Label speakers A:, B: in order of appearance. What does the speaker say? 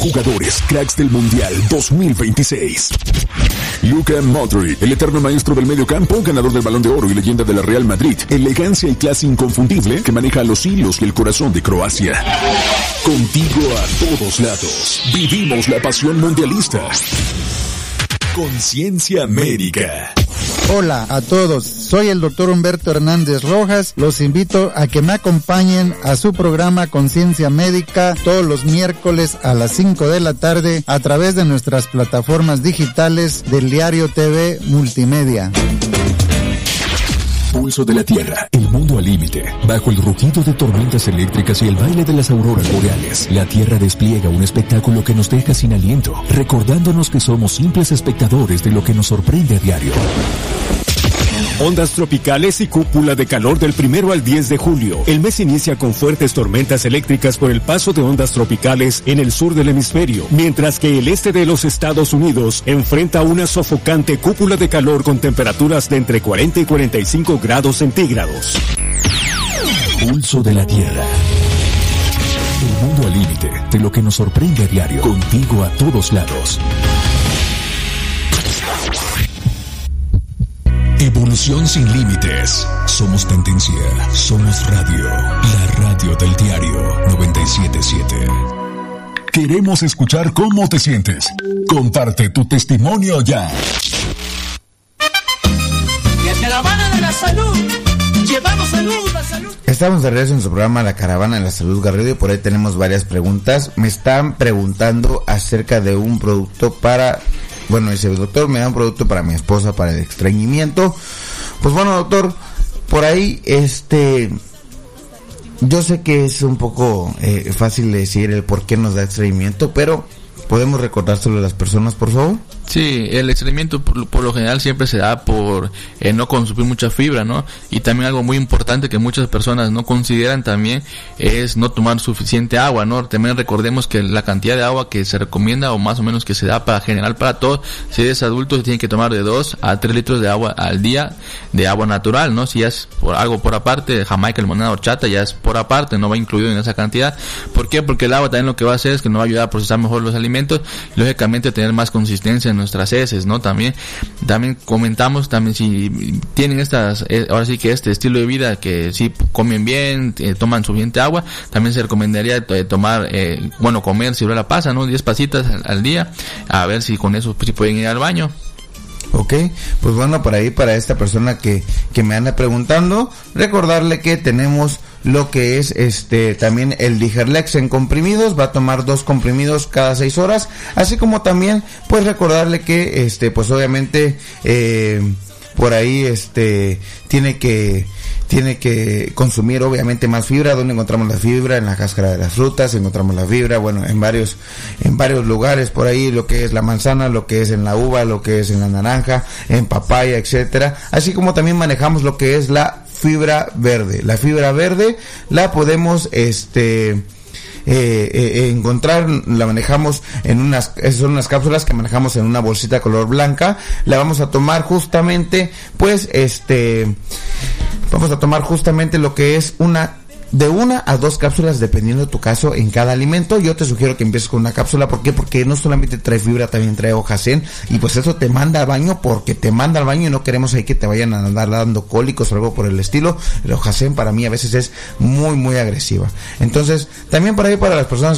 A: jugadores cracks del Mundial 2026. Luka Modric, el eterno maestro del medio campo, ganador del Balón de Oro y leyenda de la Real Madrid. Elegancia y clase inconfundible que maneja los hilos y el corazón de Croacia. Contigo a todos lados. Vivimos la pasión mundialista. Conciencia Médica.
B: Hola a todos, soy el doctor Humberto Hernández Rojas. Los invito a que me acompañen a su programa Conciencia Médica todos los miércoles a las 5 de la tarde a través de nuestras plataformas digitales del Diario TV Multimedia.
A: Pulso de la Tierra, el mundo al límite. Bajo el rugido de tormentas eléctricas y el baile de las auroras boreales, la Tierra despliega un espectáculo que nos deja sin aliento, recordándonos que somos simples espectadores de lo que nos sorprende a diario.
C: Ondas tropicales y cúpula de calor del 1 al 10 de julio. El mes inicia con fuertes tormentas eléctricas por el paso de ondas tropicales en el sur del hemisferio, mientras que el este de los Estados Unidos enfrenta una sofocante cúpula de calor con temperaturas de entre 40 y 45 grados centígrados.
A: Pulso de la Tierra. El mundo al límite de lo que nos sorprende a diario. Contigo a todos lados. Evolución sin límites. Somos tendencia. Somos radio. La radio del diario 97.7. Queremos escuchar cómo te sientes. Comparte tu testimonio ya.
D: La Caravana de la Salud. Llevamos salud, la salud.
B: Estamos de regreso en su programa La Caravana de la Salud Garrido y por ahí tenemos varias preguntas. Me están preguntando acerca de un producto para... Bueno, dice, doctor, me da un producto para mi esposa para el estreñimiento. Pues bueno, doctor, por ahí, yo sé que es un poco fácil decir el por qué nos da estreñimiento, pero ¿podemos recordárselo a las personas, por favor?
E: Sí, el estreñimiento por lo general siempre se da por no consumir mucha fibra, ¿no? Y también algo muy importante que muchas personas no consideran también es no tomar suficiente agua, ¿no? También recordemos que la cantidad de agua que se recomienda o más o menos que se da para general para todos, si eres adulto se tiene que tomar de 2 a 3 litros de agua al día, de agua natural, ¿no? Si ya es por algo por aparte, Jamaica, limonada, horchata, ya es por aparte, no va incluido en esa cantidad. ¿Por qué? Porque el agua también lo que va a hacer es que nos va a ayudar a procesar mejor los alimentos y lógicamente a tener más consistencia en nuestras heces, ¿no? También comentamos también si tienen ahora sí que este estilo de vida que si comen bien, toman suficiente agua, también se recomendaría tomar, comer si la pasa, ¿no? 10 pasitas al día, a ver si con eso si pueden ir al baño.
B: Ok, pues bueno, por ahí para esta persona que me anda preguntando, recordarle que tenemos lo que es también el Digerlex en comprimidos, va a tomar 2 comprimidos cada 6 horas, así como también pues recordarle que pues obviamente por ahí tiene que consumir obviamente más fibra. ¿Dónde encontramos la fibra? En la cáscara de las frutas, encontramos la fibra, bueno, en varios lugares por ahí, lo que es la manzana, lo que es en la uva, lo que es en la naranja, en papaya, etcétera. Así como también manejamos lo que es la fibra verde. La fibra verde la podemos encontrar, la manejamos son unas cápsulas que manejamos en una bolsita color blanca. La vamos a tomar justamente vamos a tomar justamente lo que es de 1 a 2 cápsulas dependiendo de tu caso en cada alimento. Yo te sugiero que empieces con una cápsula. ¿Por qué? Porque no solamente trae fibra, también trae hoja zen y pues eso te manda al baño, porque te manda al baño y no queremos ahí que te vayan a andar dando cólicos o algo por el estilo. La hoja zen para mí a veces es muy muy agresiva. Entonces también por ahí para las personas